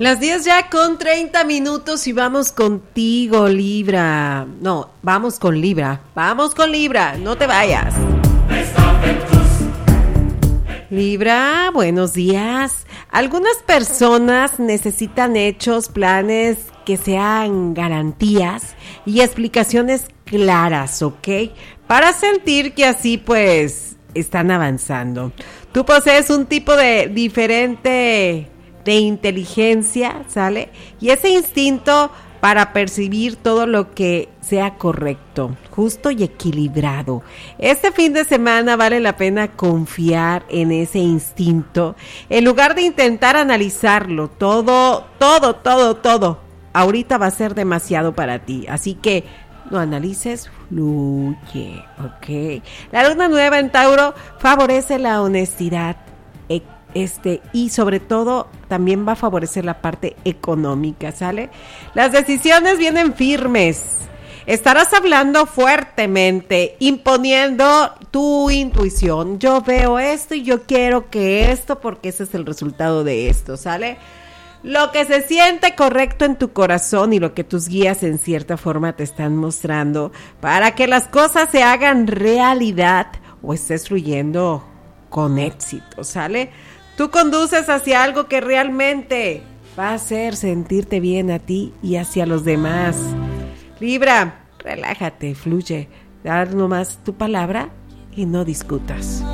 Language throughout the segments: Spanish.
Las 10 ya con 30 minutos y vamos contigo, Libra. No, vamos con Libra. Vamos con Libra, no te vayas. Libra, buenos días. Algunas personas necesitan hechos, planes que sean garantías y explicaciones claras, ¿ok? Para sentir que así pues están avanzando. Tú posees un tipo de diferente de inteligencia, ¿sale? Y ese instinto para percibir todo lo que sea correcto, justo y equilibrado. Este fin de semana vale la pena confiar en ese instinto, en lugar de intentar analizarlo, todo. Ahorita va a ser demasiado para ti, así que no analices, fluye, ¿ok? La luna nueva en Tauro favorece la honestidad, y sobre todo también va a favorecer la parte económica, ¿sale? Las decisiones vienen firmes. Estarás hablando fuertemente, imponiendo tu intuición. Yo veo esto y yo quiero que esto, porque ese es el resultado de esto, ¿sale? Lo que se siente correcto en tu corazón y lo que tus guías en cierta forma te están mostrando para que las cosas se hagan realidad o estés fluyendo con éxito, ¿sale? Tú conduces hacia algo que realmente va a hacer sentirte bien a ti y hacia los demás. Libra, relájate, fluye, da nomás tu palabra y no discutas.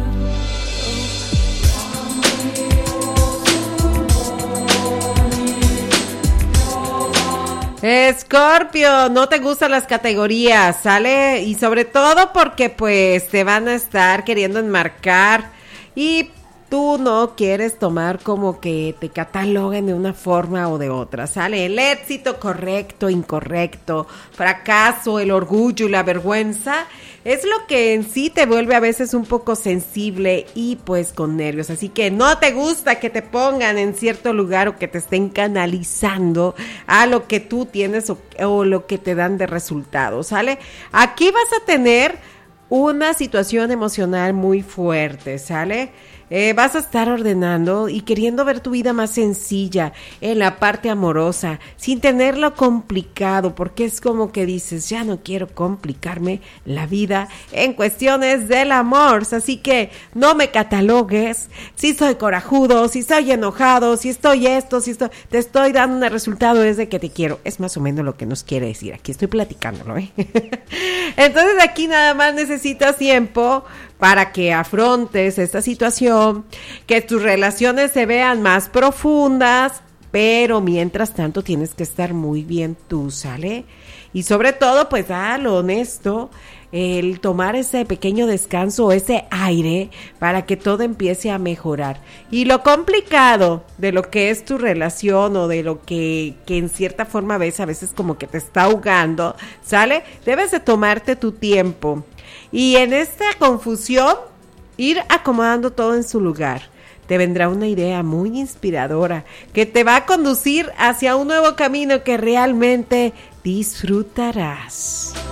Escorpio, no te gustan las categorías, ¿sale? Y sobre todo porque pues te van a estar queriendo enmarcar y tú no quieres tomar como que te cataloguen de una forma o de otra, ¿sale? El éxito correcto, incorrecto, fracaso, el orgullo y la vergüenza es lo que en sí te vuelve a veces un poco sensible y pues con nervios. Así que no te gusta que te pongan en cierto lugar o que te estén canalizando a lo que tú tienes o lo que te dan de resultado, ¿sale? Aquí vas a tener una situación emocional muy fuerte, ¿sale? Vas a estar ordenando y queriendo ver tu vida más sencilla en la parte amorosa, sin tenerlo complicado, porque es como que dices, ya no quiero complicarme la vida en cuestiones del amor, así que no me catalogues si soy corajudo, si soy enojado, si estoy esto, te estoy dando un resultado, es de que te quiero, es más o menos lo que nos quiere decir, aquí estoy platicándolo, ¿eh? Entonces aquí nada más necesitas tiempo para que afrontes esta situación, que tus relaciones se vean más profundas, pero mientras tanto tienes que estar muy bien tú, ¿sale? Y sobre todo, pues, lo honesto, el tomar ese pequeño descanso, ese aire, para que todo empiece a mejorar. Y lo complicado de lo que es tu relación o de lo que en cierta forma ves a veces como que te está ahogando, ¿sale? Debes de tomarte tu tiempo. Y en esta confusión, ir acomodando todo en su lugar. Te vendrá una idea muy inspiradora que te va a conducir hacia un nuevo camino que realmente disfrutarás.